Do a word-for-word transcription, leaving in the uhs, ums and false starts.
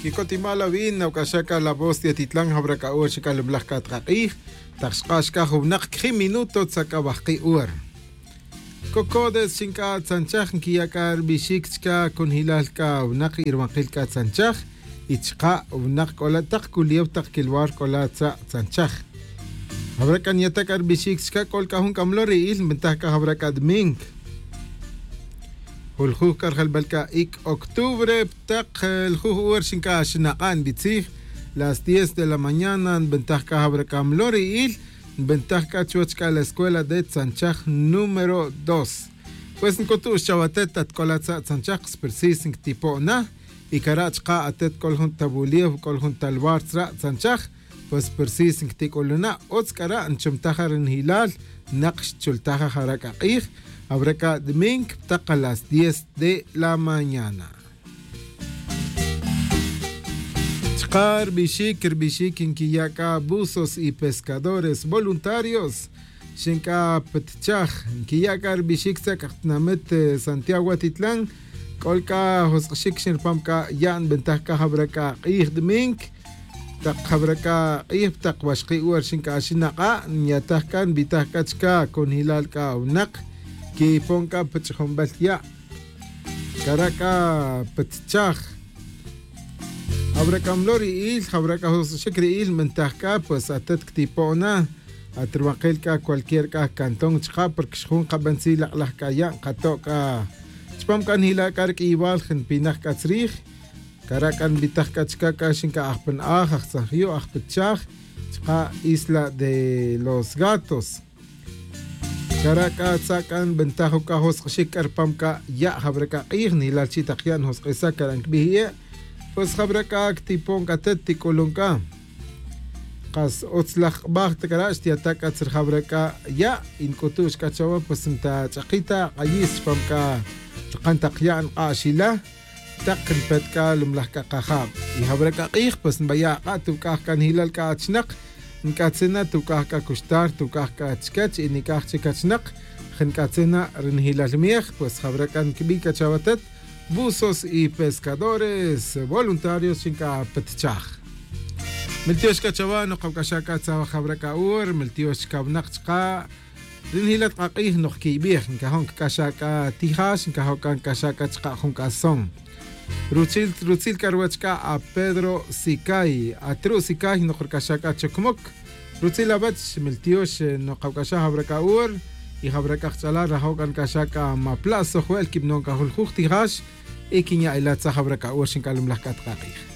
Kikotimala bin na ukashaka la voz de Titlán habraka ur shika lublaka taqih taqshqashka hubnaq khi minuto tsakabaqi ur Kokodes shinka tsanchaj kiyakar bishikska kun hilalka unaq irmaqilka tsanchaj ichqa unaq kolataq kuliewtaq kilwar kolatza tsanchaj habraka niatakar bishikska kolka hun kamlori il mentaka habraka dming والخوه كرخل بالكا إك أكتوبر بتاق الخوه ورشنكا شنقان بتصيح las diez de la mañana بنتاحكا هبركا ملوري إل بنتاحكا تشوتشكا la escuela de Tsanchaj número dos pues nkotu shawatet at kolatsa Tsanchaj spersisin tipo na y karachka atet kol hun tabuliev kol hun talwartra Tsanchaj pues persisin tikoluna otskara anchumtajar en hilal naqsh chultaja haraka qih Abraka Dming taqa las diez de la mañana. Chqar bishikir bishikin kiyaka buzos y pescadores voluntarios. Shinka petchaj kiyakar bishiksa kahtnamet Santiago Atitlán. Kolka hosqshik shinpamka yan bentajka habraka qih Dming. Taq habraka qih taq washqi uar shinka ashinaqa nyatajkan bitajkachka con hilalka unaq. Que ponga pechombaltia Caraka petchaj Abrakamlori il Abraka shekri il mentajka pues atet tipona atrwaqilka cualquier ka cantón chqa porque shun qabansi laqlah kaya qatoka chpam kan hila kark igual gen pinaj katsrij Karakan bitajka chka ka shinka ahpen aj ahsahyo ahpechaj chqa isla de los gatos Karaka sakan bentajo ka hos shikar pamka ya habraka qih ni la chitaqian hos qisa karan bihiya pues habraka tipon katet tikolonka qas otslaq baqt karash tiataka tsir habraka ya in kutush kachawa pues mta chaqita qayis pamka qantaqian qashila taqn petka lumlahka qahab y habraka qih pues baya qatu ka kan hilal ka achnaq Nkatsena tukahka kustar tukahka chkach y nikah chikachnaq Nkatsena renhilalmiech pues habrakan kibika chawatet buzos y pescadores voluntarios shinka petchaj Miltiosh kachawa no qawkashaka tsawa habraka ur miltiosh kabnaq chqa renhilat qaqih no kibih nkahon kashaka tihash nkahon kashaka chqa junkason Ruchil Ruchil Karwachka a Pedro Sikai a Tru Sikai no Khurkashaka Chokmok Ruchil Abach Miltiosh no Qawkasha Habraka Ur y Habraka Chala Rahokan Kashaka Maplazo Huel Kibnon Kahul Khukti Hash Ekinya Ilatsa Habraka Ur Shinkalum Lakat Qaqih